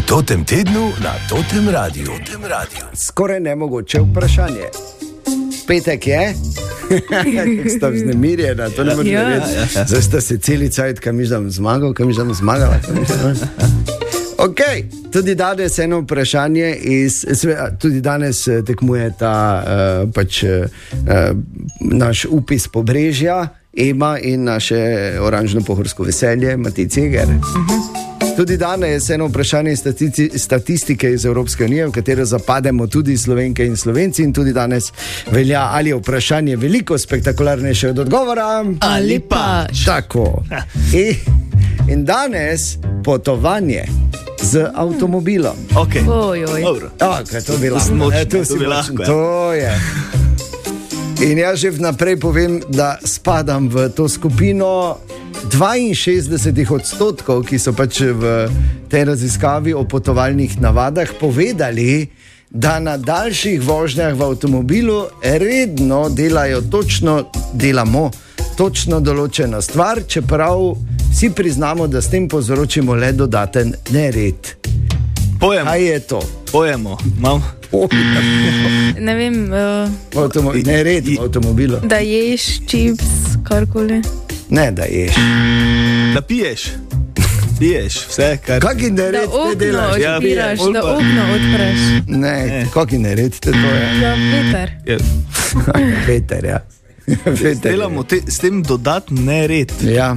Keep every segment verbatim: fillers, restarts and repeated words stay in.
Totem tednu na Totem Radiu. Totem Radiu. Skoraj nemogoče vprašanje. Petek je? Sta vznemirjena, to ne moreš Ja. reči. Ja, ja. Zdaj sta se celi cajt, kam mišljam zmagal, kam mišljam zmagala. Ok, tudi danes eno vprašanje iz, tudi danes eh, tekmuje ta uh, pač uh, naš upis Pobrežja, Ema in naše oranžno-pohorsko veselje, Matej Ceger. Uh-huh. Tudi danes eno vprašanje statici, statistike iz Evropske unije, v katero zapademo tudi Slovenke in Slovenci, in tudi danes velja, ali je vprašanje veliko spektakularnejše od odgovora Ali pač. Tako. In, in danes potovanje z avtomobilom. Okay. Oj, oj. Dobro. Oh, kaj to bi To lahko. si močen, E, to to si bi močen, lahko, ja. to je. In jaz že vnaprej povem, da spadam v to skupino dvainšestdeset odstotkov, ki so pač v tej raziskavi o potovalnih navadah povedali, da na daljših vožnjah v avtomobilu redno delajo točno, delamo točno določeno stvar, čeprav vsi priznamo, da s tem povzročimo le dodaten nered. Pojemo. Kaj je to? Pojemo. Mam. Ne vem, uh, Avtomo- nered v avtomobilu. da ješ čips, karkoli. Ne, da ješ. Da piješ. Piješ vse, kar... Kaki Da nered te okno delaš? Ja, odpiraš, pije. da okno odpreš. Ne, Ne. kaki nered te to je? Ja, veter. Je. Veter, ja. Veter je. Delamo te, s tem dodatni nered. Ja.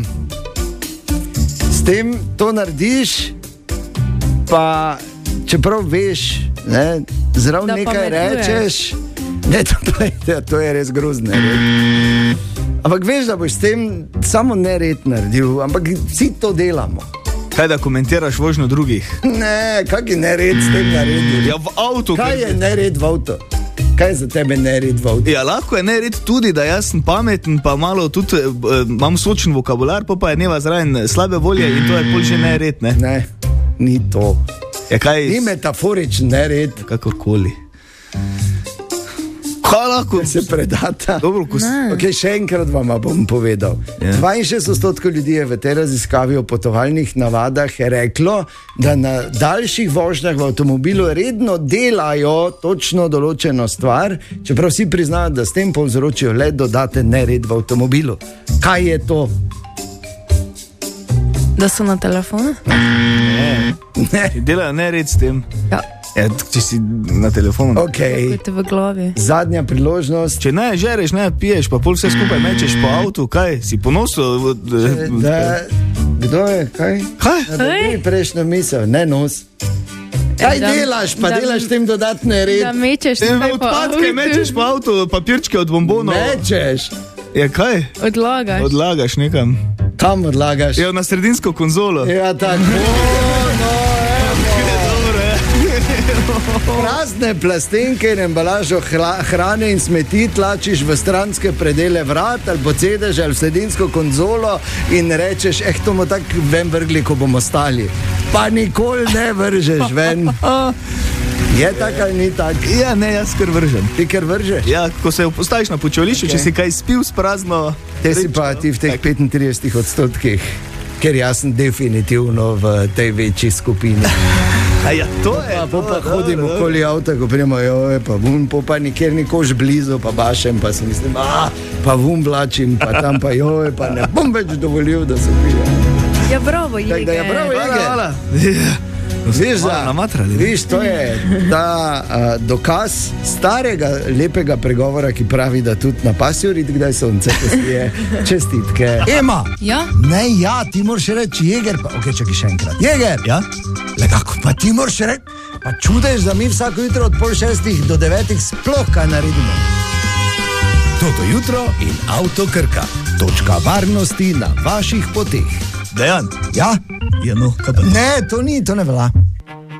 S tem to narediš, pa čeprav veš, ne, zraven Da nekaj pametuješ. rečeš, ne, to, pa, to je res grozno. Ampak veš, da boš s tem samo nered naredil, ampak vsi to delamo. Kaj da komentiraš vožnjo drugih? Ne, kak je nered s tem naredil? Ja, v avtu. Kaj ker- je nered v avtu? Kaj je za tebe nered v avtu? Ja, lahko je nered tudi, da jaz sem pameten, pa malo tudi eh, imam sočen vokabular, pa, pa je dneva zraven slabe volje in to je pol že nered, ne? Ne, ni to. Ja, kaj... Ni metaforičen nered, Kakorkoli. Kaj lahko? se predata. Dobro, ko... s- Okay, še enkrat vam bom povedal. Ja. dvainšestdeset odstotkov ljudi je v tej raziskavi o potovalnih navadah reklo, da na daljših vožnjah v avtomobilu redno delajo točno določeno stvar, čeprav vsi priznajo, da s tem povzročijo le dodaten nered v avtomobilu. Kaj je to? Da so na telefonu? Ne, Ne. delajo nered s tem. Ja, Ja, če si na telefonu. Okay. kot je v glavi. Zadnja priložnost. Če ne žereš, ne piješ, pa pol vse skupaj mečeš po avtu, kaj si ponosil? Da, kdo je? Kaj? Kaj? Da, prejšnjo misel, ne nos. Kaj Da- delaš, pa da- delaš tem dodatne Da red? mečeš Te nekaj po odpadke avtu. mečeš po avtu, papirčke od bombonov. Mečeš. Ja, kaj? Odlagaš. Odlagaš nekam. Kam odlagaš? Ja, na sredinsko konzolo. Ja, tako. No, Dobro, ja. prazne plastenke in embalažo hla, hrane in smeti tlačiš v stranske predele vrat ali posedeš ali v sredinsko konzolo in rečeš, eh, to bomo tako ven vrgli, ko bomo stali. Pa nikoli ne vržeš ven. Je tako ali ni tako? Ja, ne, jaz kar vržem. Ti kar vržeš? Ja, ko se postaviš na počivališču, Okay. če si kaj spil s prazno... Te si pa ti v teh petintridesetih odstotkih, ker jaz sem definitivno v tej večji skupini. A ja, to je. Pa, po pa to, hodim dobro, okoli avta, ko prijemo, joj, pa vun, po pa nikjer nikož blizu, pa bašem, pa si mislim, a, pa vun vlačim, pa tam pa joj, pa ne bom več dovolil, da se pije. Ja, bravo, Tako da je Jige. bravo, Hvala, Jige. hvala. Veš, Malo da, namatrali, ne? viš, to je ta uh, dokaz starega lepega pregovora, ki pravi, da tudi na pasju rit, kdaj sonce posije. Čestitke. Ema! Ja? Ne, ja, ti moraš reči Jeger, pa ok, čakaj še enkrat. Jeger! Ja? Le kako, pa ti moraš reči, pa čudež, da mi vsako jutro od pol šestih do devetih sploh kaj naredimo. Toto jutro in Avto Krka. Točka varnosti na vaših poteh. Dejan. Ja? Ja, no, kaj pa? Ne, to ni, to ne velja.